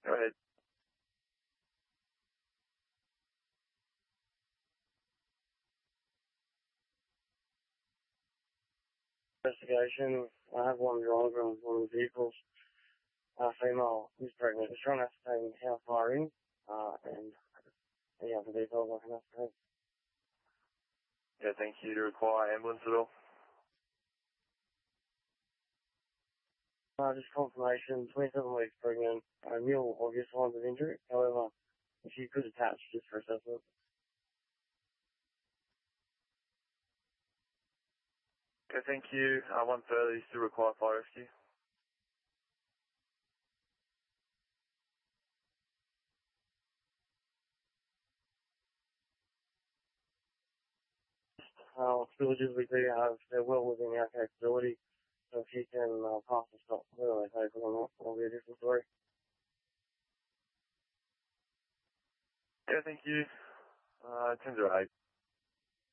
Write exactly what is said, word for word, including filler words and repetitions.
Go ahead. Investigation. I have one driver on one of the vehicles. A female who's pregnant. Just trying to ascertain how far in, uh, and any other details I can ascertain. Yeah, thank you. Do you require ambulance at all? Uh, just confirmation, twenty-seven weeks pregnant, uh, real obvious signs of injury. However, if you could attach just for assessment. Okay, thank you. Uh, one further, you still require fire rescue? Uh, villages we do have, they're well within our capability, so if you can uh, pass the stop, whether they take it or not, will be a different story. Yeah, thank you. Uh, ten to eight.